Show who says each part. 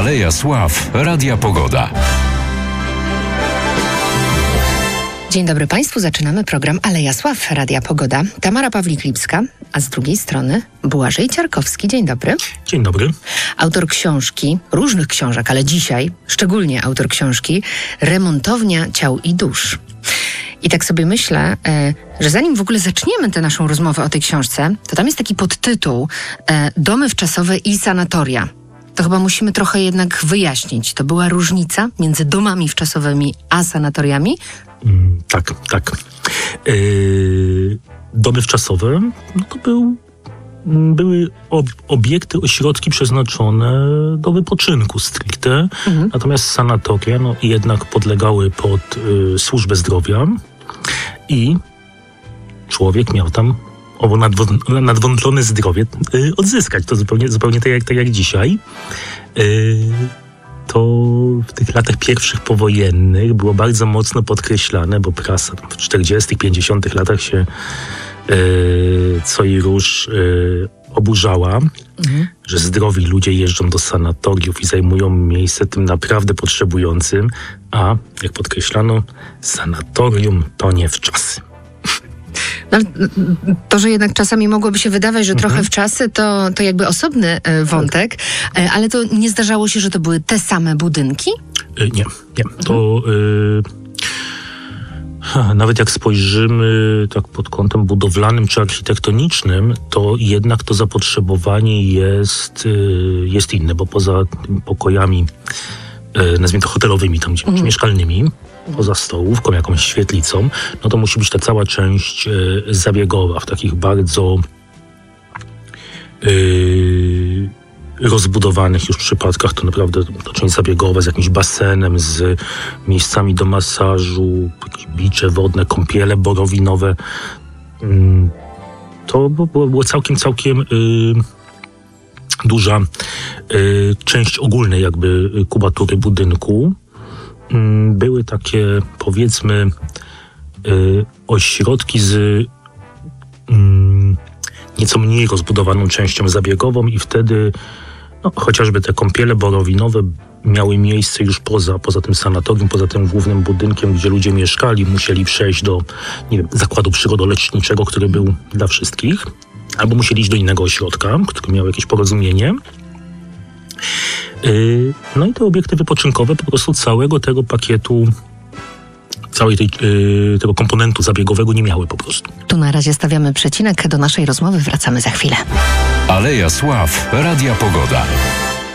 Speaker 1: Aleja Sław, Radia Pogoda.
Speaker 2: Dzień dobry Państwu, zaczynamy program Aleja Sław, Radia Pogoda. Tamara Pawlik-Lipska, a z drugiej strony Błażej Ciarkowski. Dzień dobry.
Speaker 3: Dzień dobry.
Speaker 2: Autor książki, różnych książek, ale dzisiaj szczególnie autor książki Remontownia ciał i dusz. I tak sobie myślę, że zanim w ogóle zaczniemy tę naszą rozmowę o tej książce, to tam jest taki podtytuł Domy wczasowe i sanatoria. To chyba musimy trochę jednak wyjaśnić. To była różnica między domami wczasowymi a sanatoriami?
Speaker 3: Tak. Domy wczasowe to były obiekty, ośrodki przeznaczone do wypoczynku stricte. Natomiast sanatoria jednak podlegały pod służbę zdrowia i człowiek miał tam owo nadwątlone zdrowie odzyskać. To zupełnie tak jak dzisiaj. To w tych latach pierwszych powojennych było bardzo mocno podkreślane, bo prasa w 40., 50. latach się co i róż oburzała, że zdrowi ludzie jeżdżą do sanatoriów i zajmują miejsce tym naprawdę potrzebującym, a jak podkreślano, sanatorium to nie wczasy.
Speaker 2: No, to, że jednak czasami mogłoby się wydawać, że trochę wczasy, to jakby osobny wątek, ale to nie zdarzało się, że to były te same budynki?
Speaker 3: Nie. To nawet jak spojrzymy tak pod kątem budowlanym czy architektonicznym, to jednak to zapotrzebowanie jest inne, bo poza tymi pokojami, nazwijmy to hotelowymi, tam czy mieszkalnymi, poza stołówką, jakąś świetlicą, no to musi być ta cała część zabiegowa w takich bardzo rozbudowanych już przypadkach. To naprawdę to część zabiegowa z jakimś basenem, z miejscami do masażu, jakieś bicze wodne, kąpiele borowinowe. To było całkiem duża część ogólnej jakby kubatury budynku. Były takie, powiedzmy, ośrodki z nieco mniej rozbudowaną częścią zabiegową i wtedy chociażby te kąpiele borowinowe miały miejsce już poza tym sanatorium, poza tym głównym budynkiem, gdzie ludzie mieszkali, musieli przejść do, zakładu przyrodoleczniczego, który był dla wszystkich, albo musieli iść do innego ośrodka, który miał jakieś porozumienie. No i te obiekty wypoczynkowe po prostu całego tego pakietu, tego komponentu zabiegowego nie miały po prostu.
Speaker 2: Tu na razie stawiamy przecinek, do naszej rozmowy wracamy za chwilę.
Speaker 1: Aleja Sław, Radia Pogoda.